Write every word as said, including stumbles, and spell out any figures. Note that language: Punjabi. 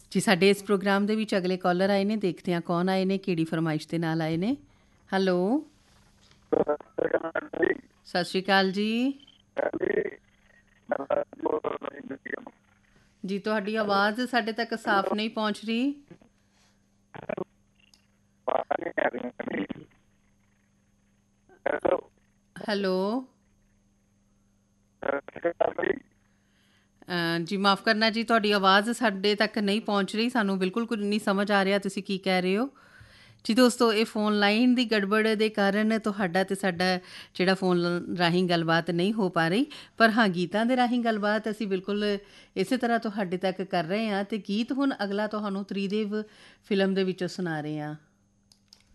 ਜੀ ਸਾਡੇ ਇਸ ਪ੍ਰੋਗਰਾਮ ਦੇ ਵਿੱਚ ਅਗਲੇ ਕਾਲਰ ਆਏ ਨੇ, ਦੇਖਦੇ ਹਾਂ ਕੌਣ ਆਏ ਨੇ, ਕਿਹੜੀ ਫਰਮਾਇਸ਼ ਦੇ ਨਾਲ ਆਏ ਨੇ। ਹੈਲੋ, ਸਤਿ ਸ਼੍ਰੀ ਅਕਾਲ ਜੀ। ਜੀ ਤੁਹਾਡੀ ਆਵਾਜ਼ ਸਾਡੇ ਤੱਕ ਸਾਫ਼ ਨਹੀਂ ਪਹੁੰਚ ਰਹੀ। ਹੈਲੋ ਜੀ, ਮਾफ़ ਕਰਨਾ ਜੀ, ਤੁਹਾਡੀ ਆਵਾਜ਼ ਸਾਡੇ ਤੱਕ ਨਹੀਂ ਪਹੁੰਚ ਰਹੀ, ਸਾਨੂੰ ਬਿਲਕੁਲ ਕੁਝ ਨਹੀਂ ਸਮਝ ਆ ਰਿਹਾ ਤੁਸੀਂ ਕੀ ਕਹਿ ਰਹੇ ਹੋ। ਜੀ ਦੋਸਤੋ, ਇਹ ਫੋਨ ਲਾਈਨ ਦੀ ਗੜਬੜ ਦੇ ਕਾਰਨ ਤੁਹਾਡਾ ਅਤੇ ਸਾਡਾ ਜਿਹੜਾ ਫੋਨ ਰਾਹੀਂ ਗੱਲਬਾਤ ਨਹੀਂ ਹੋ ਪਾ ਰਹੀ, ਪਰ ਹਾਂ ਗੀਤਾਂ ਦੇ ਰਾਹੀਂ ਗੱਲਬਾਤ ਅਸੀਂ ਬਿਲਕੁਲ ਇਸੇ ਤਰ੍ਹਾਂ ਤੁਹਾਡੇ ਤੱਕ ਕਰ ਰਹੇ ਹਾਂ। ਅਤੇ ਗੀਤ ਹੁਣ ਅਗਲਾ ਤੁਹਾਨੂੰ ਤ੍ਰਿਦੇਵ ਫਿਲਮ ਦੇ ਵਿੱਚੋਂ ਸੁਣਾ ਰਹੇ ਹਾਂ।